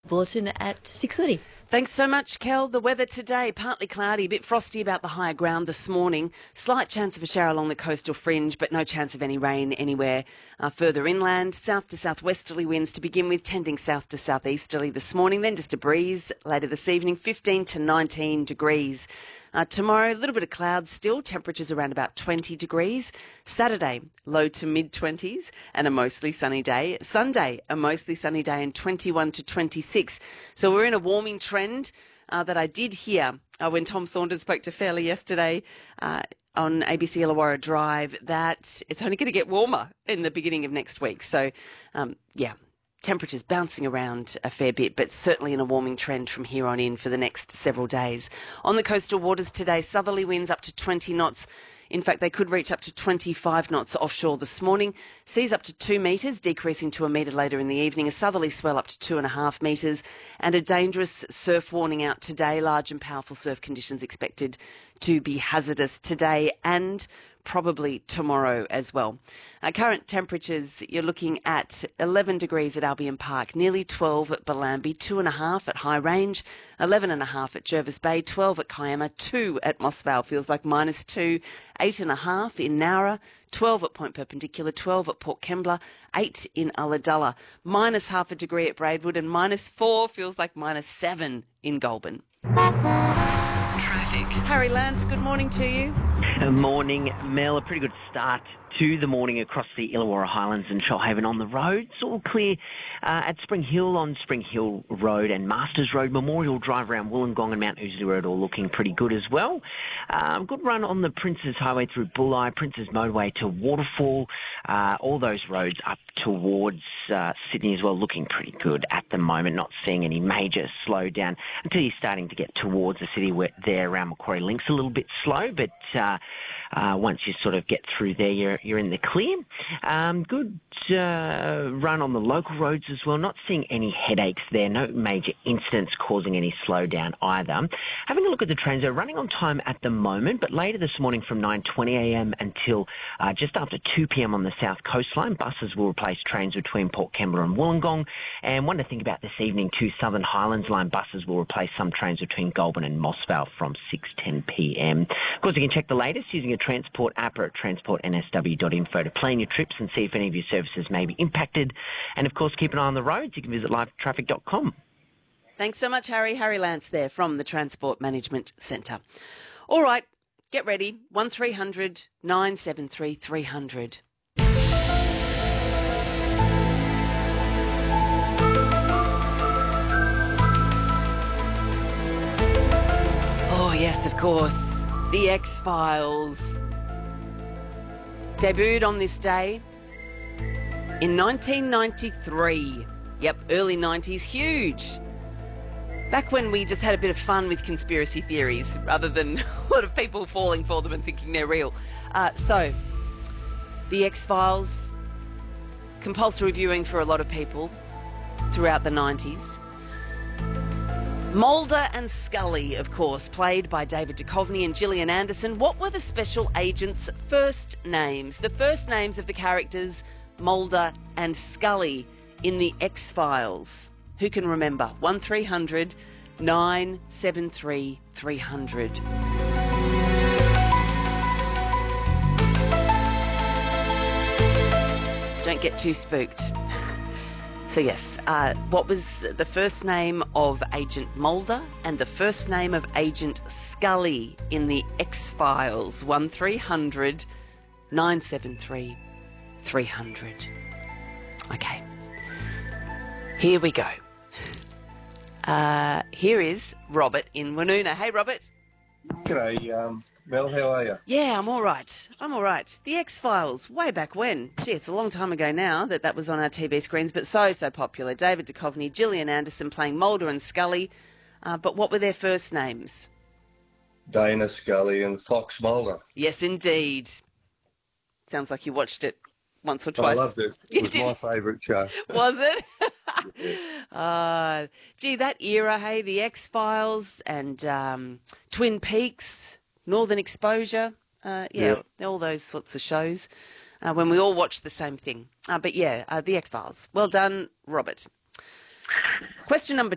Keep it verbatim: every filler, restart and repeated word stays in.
Bulletin at six thirty. Thanks so much, Kel. The weather today, partly cloudy, a bit frosty about the higher ground this morning. Slight chance of a shower along the coastal fringe, but no chance of any rain anywhere uh, further inland. South to southwesterly winds to begin with, tending south to southeasterly this morning. Then just a breeze later this evening, fifteen to nineteen degrees. Uh, tomorrow, a little bit of clouds still, temperatures around about twenty degrees. Saturday, low to mid-twenties and a mostly sunny day. Sunday, a mostly sunny day and twenty-one to twenty-six. So we're in a warming trend uh, that I did hear uh, when Tom Saunders spoke to Fairley yesterday uh, on A B C Illawarra Drive, that it's only going to get warmer in the beginning of next week. So, um, yeah. Temperatures bouncing around a fair bit, but certainly in a warming trend from here on in for the next several days. On the coastal waters today, southerly winds up to twenty knots. In fact, they could reach up to twenty-five knots offshore this morning. Seas up to two metres, decreasing to a metre later in the evening. A southerly swell up to two and a half metres. And a dangerous surf warning out today. Large and powerful surf conditions expected to be hazardous today and probably tomorrow as well. Uh, current temperatures, you're looking at eleven degrees at Albion Park, nearly twelve at Bellambi, two and a half at High Range, eleven and a half at Jervis Bay, twelve at Kiama, two at Moss Vale, feels like minus two, eight and a half in Nowra, twelve at Point Perpendicular, twelve at Port Kembla, eight in Ulladulla, minus half a degree at Braidwood, and minus four feels like minus seven in Goulburn. Traffic. Harry Lance, good morning to you. Good morning, Mel. A pretty good start to the morning across the Illawarra Highlands and Shoalhaven on the roads. All clear uh, at Spring Hill on Spring Hill Road and Masters Road. Memorial Drive around Wollongong and Mount Ousley Road all looking pretty good as well. Uh, good run on the Princes Highway through Bulli, Princes Motorway to Waterfall. Uh, all those roads up towards uh, Sydney as well looking pretty good at the moment. Not seeing any major slowdown until you're starting to get towards the city where there around Macquarie Link's a little bit slow, but uh, uh, once you sort of get through there, you're you're in the clear. Um, good uh, run on the local roads as well. Not seeing any headaches there. No major incidents causing any slowdown either. Having a look at the trains, they're running on time at the moment, but later this morning from nine twenty a m until uh, just after two p m on the South Coastline, buses will replace trains between Port Kembla and Wollongong. And one to think about this evening, two Southern Highlands Line buses will replace some trains between Goulburn and Moss Vale from six ten p m. Of course, you can check the latest using a Transport app or at transport n s w dot info to plan your trips and see if any of your services may be impacted. And, of course, keep an eye on the roads. You can visit live traffic dot com. Thanks so much, Harry. Harry Lance there from the Transport Management Centre. All right, get ready. one three hundred nine seven three three hundred. Oh, yes, of course. The X-Files. Debuted on this day in nineteen ninety-three. Yep, early nineties, huge. Back when we just had a bit of fun with conspiracy theories rather than a lot of people falling for them and thinking they're real. Uh, so, The X-Files, compulsory viewing for a lot of people throughout the nineties. Mulder and Scully, of course, played by David Duchovny and Gillian Anderson. What were the special agents' first names? The first names of the characters Mulder and Scully in The X-Files. Who can remember? one three hundred nine seven three three hundred. Don't get too spooked. So yes, uh, what was the first name of Agent Mulder and the first name of Agent Scully in The X-Files? one three hundred nine seven three three hundred. Okay, here we go. Uh, here is Robert in Woonona. Hey, Robert. G'day, um, Mel, how are you? Yeah, I'm all right. I'm all right. The X-Files, way back when. Gee, it's a long time ago now that that was on our T V screens, but so, so popular. David Duchovny, Gillian Anderson playing Mulder and Scully. Uh, but what were their first names? Dana Scully and Fox Mulder. Yes, indeed. Sounds like you watched it once or I twice. loved it. It was my favourite show. Was it? uh, gee, that era, hey, The X-Files and um, Twin Peaks, Northern Exposure, uh, yeah, Yeah. all those sorts of shows uh, when we all watched the same thing. Uh, but yeah, uh, The X-Files. Well done, Robert. Question number